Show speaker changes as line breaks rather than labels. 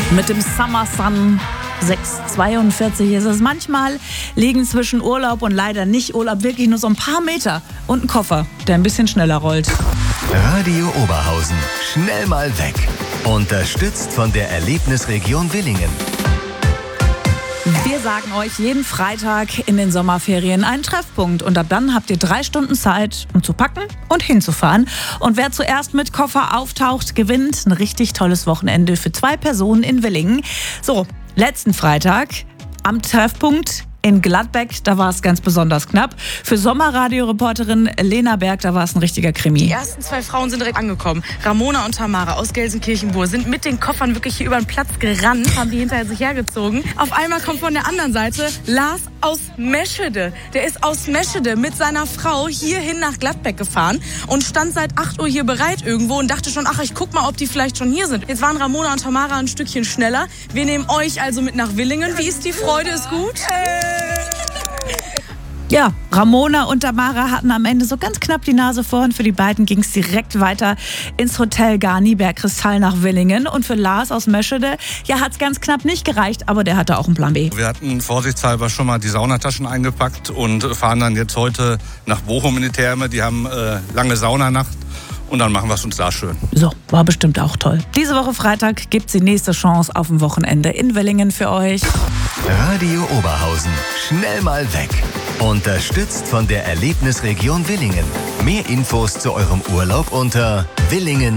mit dem Summer Sun. 6,42 ist es. Manchmal liegen zwischen Urlaub und leider nicht Urlaub wirklich nur so ein paar Meter und ein Koffer, der ein bisschen schneller rollt.
Radio Oberhausen. Schnell mal weg. Unterstützt von der Erlebnisregion Willingen.
Wir sagen euch jeden Freitag in den Sommerferien einen Treffpunkt. Und ab dann habt ihr 3 Stunden Zeit, um zu packen und hinzufahren. Und wer zuerst mit Koffer auftaucht, gewinnt ein richtig tolles Wochenende für 2 Personen in Willingen. So, letzten Freitag am Treffpunkt in Gladbeck, da war es ganz besonders knapp. Für Sommerradioreporterin Lena Berg, da war es ein richtiger Krimi.
Die ersten 2 Frauen sind direkt angekommen. Ramona und Tamara aus Gelsenkirchen-Buhr sind mit den Koffern wirklich hier über den Platz gerannt, haben die hinterher sich hergezogen. Auf einmal kommt von der anderen Seite Lars aus Meschede. Der ist aus Meschede mit seiner Frau hierhin nach Gladbeck gefahren und stand seit 8 Uhr hier bereit irgendwo und dachte schon, ach, ich guck mal, ob die vielleicht schon hier sind. Jetzt waren Ramona und Tamara ein Stückchen schneller. Wir nehmen euch also mit nach Willingen. Wie ist die Freude? Ist gut?
Ja, Ramona und Tamara hatten am Ende so ganz knapp die Nase vorn. Für die beiden ging es direkt weiter ins Hotel Garni Bergkristall nach Willingen. Und für Lars aus Meschede, ja, hat es ganz knapp nicht gereicht, aber der hatte auch einen Plan B.
Wir hatten vorsichtshalber schon mal die Saunataschen eingepackt und fahren dann jetzt heute nach Bochum in die Therme. Die haben lange Saunanacht. Und dann machen wir es uns da schön.
So, war bestimmt auch toll. Diese Woche Freitag gibt's die nächste Chance auf ein Wochenende in Willingen für euch.
Radio Oberhausen. Schnell mal weg. Unterstützt von der Erlebnisregion Willingen. Mehr Infos zu eurem Urlaub unter willingen-willingen.de